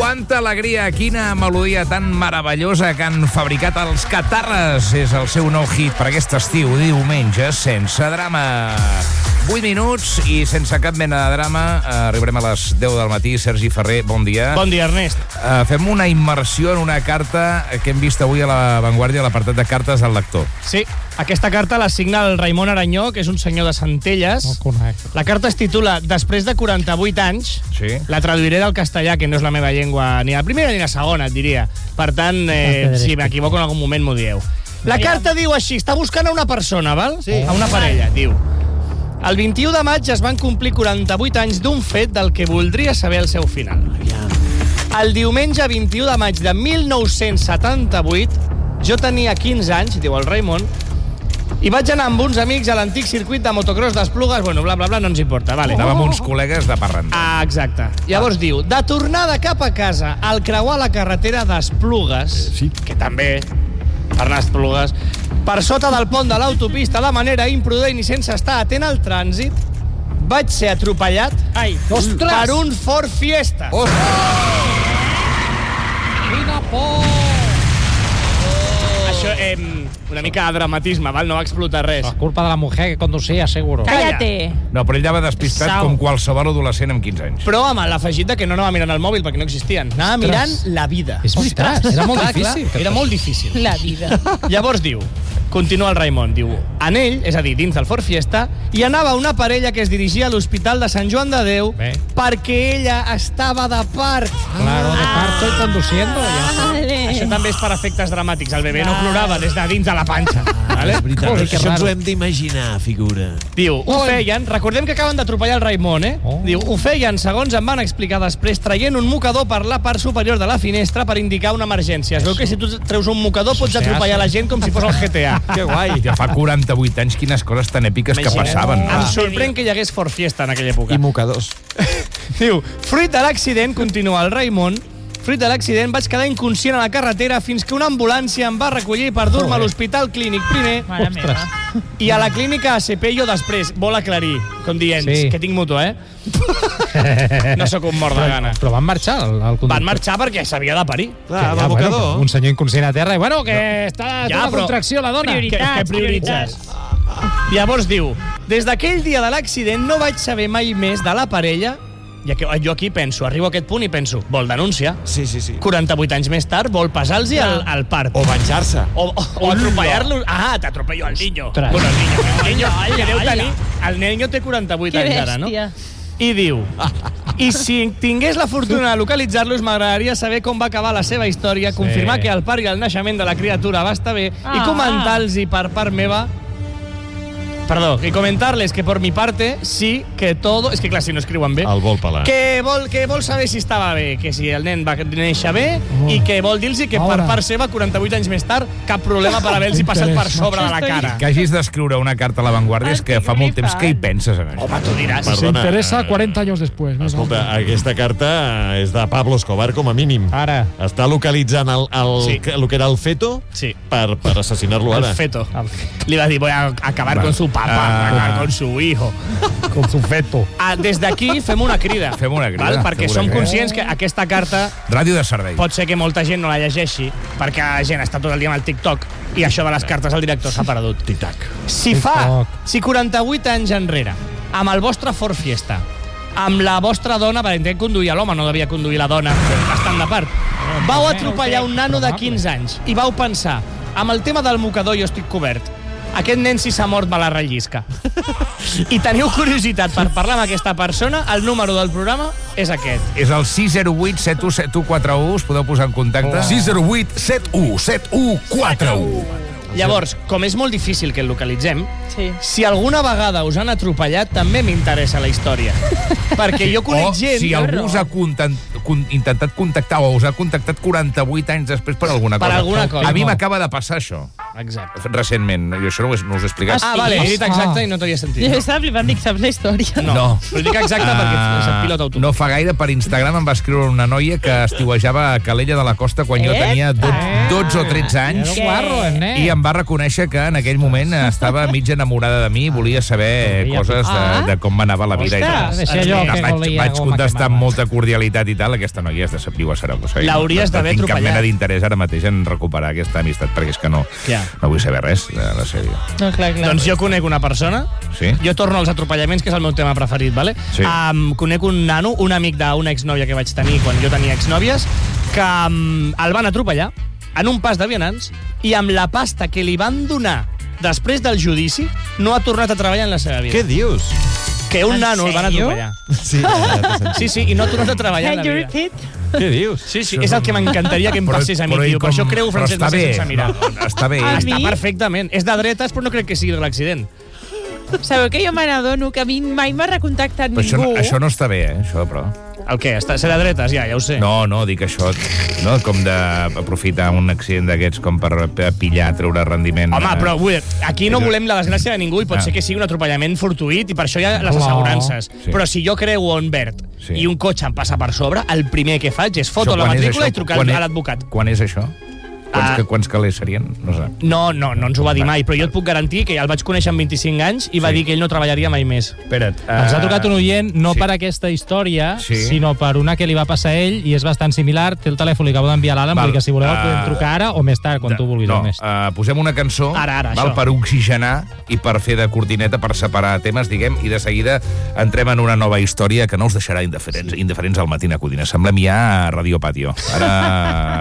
Quanta alegria, quina melodia tan meravellosa que han fabricat els Catarres. És el seu nou hit per aquest estiu, diumenge, sense drama. 8 minuts i sense cap mena de drama arribarem a les 10 del matí. Sergi Ferrer, bon dia. Bon dia, Ernest. Fem una immersió en una carta que hem vist avui a La Vanguardia, a l'apartat de cartes al lector. Sí, aquesta carta la signa el Raimon Aranyó, que és un senyor de Centelles. No conec. La carta es titula Després de 48 anys. Sí. La traduiré del castellà, que no és la meva llengua, ni la primera ni la segona, et diria. Per tant, si m'equivoco en algun moment m'ho dieu. La carta diu així, està buscant a una persona, val? Sí. A una parella, diu. El 21 de maig es van complir 48 anys d'un fet del que voldria saber el seu final. El diumenge 21 de maig de 1978, jo tenia 15 anys, diu el Raimon, i vaig anar amb uns amics a l'antic circuit de motocross d'Esplugues, bueno, bla, bla, bla, no ens importa, vale. Anava amb uns col·legues de parranda. Ah, exacte. Llavors diu, de tornada cap a casa, al creuar la carretera d'Esplugues, que també, per anar a Esplugues, per sota del pont de l'autopista, de manera imprudent i sense estar atent al trànsit, vaig ser atropellat per un Ford Fiesta. Oh! Quina por! Això, una mica de dramatisme, val? No va explotar res. La culpa de la mujer que conducia, seguro. Cállate. No, però ell anava despistat com qualsevol adolescent amb 15 anys. Però amb l'afegit de que no anava mirant el mòbil perquè no existien. Anava mirant la vida. És veritat, era molt difícil. Era molt difícil. La vida. Llavors diu, continua el Raimon, diu, en ell, és a dir, dins del Ford Fiesta, hi anava una parella que es dirigia a l'Hospital de Sant Joan de Déu perquè ella estava de part. Claro, de parto y conduciendo. Vale. Això també és per efectes dramàtics. El bebè no plorava des de dins de la panxa. Vale? És veritat, Ui, que això ens raro. ho hem d'imaginar, figura. Diu, ho feien, recordem que acaben d'atropellar el Raimon, Oh. Diu, ho feien, segons em van explicar després, traient un mocador per la part superior de la finestra per indicar una emergència. Es veu que si tu treus un mocador pots atropellar la gent com si fos el GTA. Que guai. Ja fa 48 anys, quines coses tan èpiques que passaven. Em sorprèn que hi hagués Ford Fiesta en aquella època. I mocadors. Diu, fruit de l'accident, continua el Raimon, fruit de l'accident vaig quedar inconscient a la carretera fins que una ambulància em va recollir per dur-me a l'hospital clínic primer Mare meva. i a la clínica Sepello després. Vol aclarir, com dient, Sí. que tinc mutu, No sóc un mort de gana. Però van marxar al conductor. Van marxar perquè s'havia de parir. Clar, amb el bueno, mocador. un senyor inconscient a terra i, bueno, que està Ja, una però- contracció la dona. Que prioritzes. Llavors diu, des d'aquell dia de l'accident no vaig saber mai més de la parella. I jo aquí penso, arribo a aquest punt i penso, vol denunciar. Sí, sí, sí. 48 anys més tard vol passar-los al part. O venjar-se. O atropellar-lo. Ah, t'atropello al niño. Ostres. Bueno, el niño que deu tenir... El niño té 48 Que anys ara, no? bèstia. I diu, i si tingués la fortuna de localitzar-los, m'agradaria saber com va acabar la seva història, confirmar que el part i el naixement de la criatura va estar bé i comentar-los per part meva... Perdó, y comentarles que por mi parte sí que todo... És que clar, si no escriuen bé. El vol pelar. Que vol saber si estava bé, que si el nen va néixer bé i que vol dir-los que per Ara. part seva, 48 anys més tard, cap problema per haver-los passat per sobre de la cara. Que hagis d'escriure una carta a La Vanguardia és que fa molt temps que hi penses en això. Home, tu diràs. Perdona. Se interesa 40 años después. ¿No? Escolta, aquesta carta és de Pablo Escobar, com a mínim. Ara. Està localitzant Sí. el que era el feto Sí. per assassinar-lo ara. El feto. Li va dir, voy a acabar con su papá, acabar con su hijo. Con su feto. Des d'aquí fem una crida. Fem una crida, Val? Perquè som segurament. conscients que aquesta carta Ràdio de servei. pot ser que molta gent no la llegeixi perquè la gent està tot el dia amb el TikTok i això de les cartes al director s'ha perdut. Tic-tac. Si 48 anys enrere, amb el vostre Ford Fiesta, amb la vostra dona, per entendre, conduïa l'home, no devia conduir la dona, bastant de part, vau atropellar un nano de 15 anys i vau pensar, amb el tema del mocador jo estic cobert, aquest nen si s'ha mort me la rellisca. I teniu curiositat per parlar amb aquesta persona, el número del programa és aquest. És el 608-717141. Us podeu posar en contacte. 608-717141. Llavors, com és molt difícil que el localitzem, Sí. si alguna vegada us han atropellat, també m'interessa la història. Perquè jo conec O gent... si algú us ha intentat contactar o us ha contactat 48 anys després per alguna cosa. Per alguna cosa. A mi m'acaba de passar això. Exacte. Recentment. Jo això no us ho he explicat. Ah, vale, he dit exacte i no t'havia sentit. Jo estava flipant, dic, saps la història? No. Però dic exacte perquè és el pilot automàtic. No fa gaire per Instagram em va escriure una noia que estiuejava a Calella de la Costa quan jo tenia 12 o 13 anys. Era un guarro, nen. I em va reconèixer que en aquell moment estava mig enamorada de mi i volia saber coses de com m'anava la vida i tal. Decía yo que Vaig olía vaig goma contestar quemada. amb molta cordialitat i tal. igual aquesta noia és de viu a Saragossa. L'hauries d'haver No tinc cap atropellat. mena d'interès ara mateix en recuperar aquesta amistat, perquè és que no vull saber res de la sèrie. No, clar. Doncs jo conec una persona, Sí? jo torno als atropellaments, que és el meu tema preferit, vale? Sí. Conec un nano, un amic d'una exnòvia que vaig tenir quan jo tenia exnòvies, que el van atropellar en un pas de vianants i amb la pasta que li van donar després del judici no ha tornat a treballar en la seva vida. Què dius? Que un En nano el van sèrio? atropellar. Sí, ja t'he sentit. Sí, i no ha tornat a treballar en la Can you vida. repeat? Què dius? Sí, és el que m'encantaria que em passés a mi, tio. Per això creu Francesc està Macià bé, sense mirar. no, està bé. A Està mi? perfectament. És de dretes, però no crec que sigui l'accident. Sabeu que jo me n'adono que a mi mai m'ha recontactat Però ningú. això no està bé, això, però... El què? Ser de dretes? Ja ho sé. No, dic això, no? Com d'aprofitar un accident d'aquests com per pillar, treure rendiment. Home, però aquí no volem la desgràcia de ningú i pot ser que sigui un atropellament fortuït i per això hi ha les Clar. assegurances. Sí. Però si jo creuo en verd i un cotxe em passa per sobre, el primer que faig és foto la matrícula i trucar a l'advocat. Quan és això? Quants calés serien? No sé. No ens ho va dir mai, però jo et puc garantir que el vaig conèixer amb 25 anys i va dir que ell no treballaria mai més. Espera't. Ens ha trucat un oient, no sí. per aquesta història, Sí. sinó per una que li va passar a ell, i és bastant similar. Té el telèfon, li acabo d'enviar l'Alan, Val. vull dir que si voleu el podem trucar ara o més tard, quan tu vulguis. No, Ernest. posem una cançó Ara, val, això. per oxigenar i per fer de cortineta, per separar temes, diguem, i de seguida entrem en una nova història que no us deixarà indiferents al matí a Codina. Semblem ja a Radio Patio. Ara